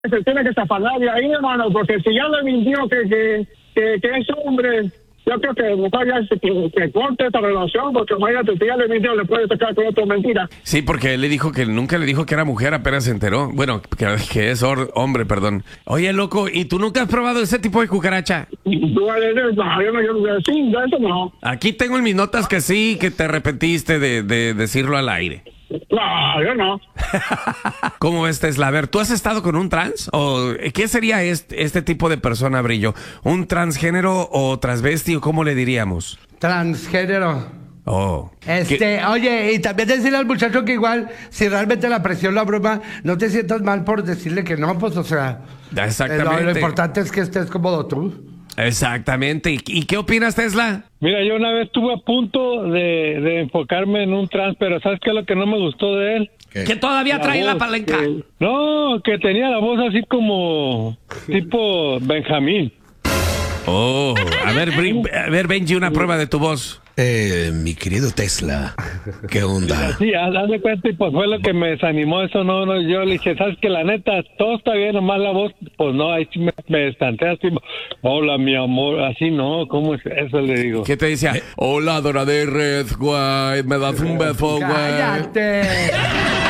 Se tiene que zafanar de ahí, hermano, porque si ya le mintió que es hombre, yo creo que mejor ya que corte esta relación, porque imagínate, si ya le mintió, le puede sacar con otra mentira. Sí, porque él le dijo que nunca le dijo que era mujer, apenas se enteró. Bueno, que es hombre, perdón. Oye, loco, ¿y tú nunca has probado ese tipo de cucaracha? No, sí, de eso no. Aquí tengo en mis notas que sí, que te arrepentiste de decirlo al aire. No, yo no. ¿Cómo ves, Tesla? A ver, ¿tú has estado con un trans? ¿O qué sería este tipo de persona, Brillo? ¿Un transgénero o transvesti o cómo le diríamos? Transgénero. Oh. Oye, y también decirle al muchacho que igual, si realmente la presión la broma, no te sientas mal por decirle que no, pues, o sea. Exactamente. Lo importante es que estés cómodo tú. Exactamente. ¿Y qué opinas, Tesla? Mira, yo una vez estuve a punto de enfocarme en un trans, pero ¿sabes qué es lo que no me gustó de él? Que todavía trae la palanca. No, que tenía la voz así como tipo Benjamín. Oh, a ver, Benji, una prueba de tu voz. Mi querido Tesla, ¿qué onda? Sí, haz de cuenta, y pues fue lo que me desanimó eso, no, yo le dije, ¿sabes que la neta, todo está bien, nomás la voz, pues no, ahí sí me estanté así, hola, mi amor, así no, ¿cómo es eso? Le digo. ¿Qué te decía? Hola, Dora de Red, güey, me das un beso, güey. ¡Cállate!